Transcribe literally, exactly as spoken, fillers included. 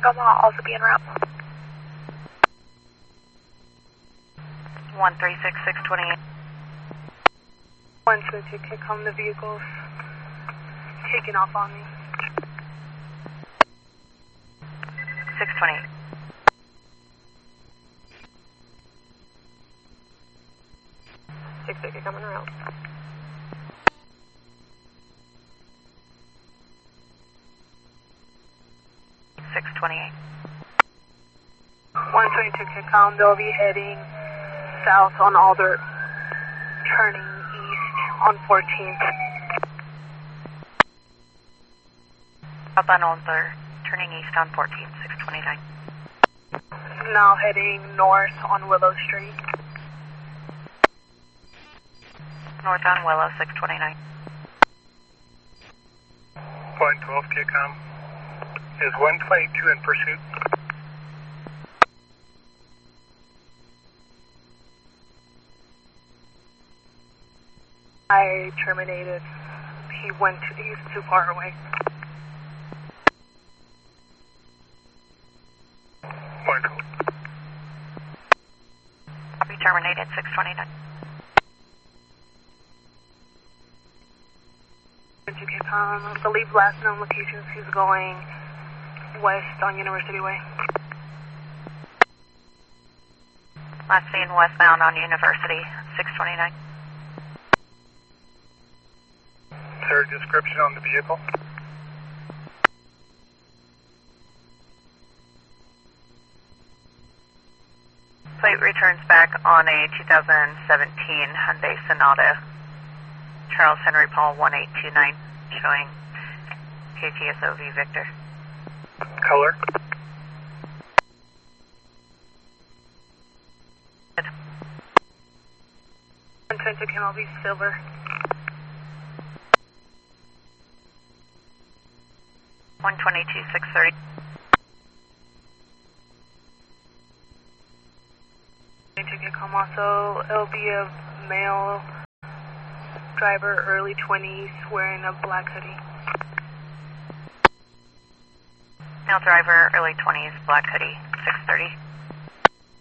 Tacoma, also be en route. one three six, six twenty-eight. one two two, Tacoma, the vehicle's taking off on me. six twenty-eight. six fifty coming around. six twenty-eight. one twenty-two, Tacoma, they'll be heading south on Alder, turning east on fourteenth. Up on Alder, turning east on fourteenth, six twenty-nine. Now heading north on Willow Street. North on Willow, six twenty-nine. one twelve, Tacoma. Is one twenty-two in pursuit? I terminated. He went, to, he's too far away. one twelve. Copy, terminated, six twenty-nine. Um, I believe last known locations he's going west on University Way. Last seen westbound on University, six twenty-nine. Is there a description on the vehicle? Plate returns back on a two thousand seventeen Hyundai Sonata. Charles Henry Paul one eight two nine, showing K T S O V Victor. Color? Good. one twenty-two, Camel V Silver. one twenty-two, six thirty. Come also, it'll be a male driver, early twenties, wearing a black hoodie. Male driver, early twenties, black hoodie, six thirty.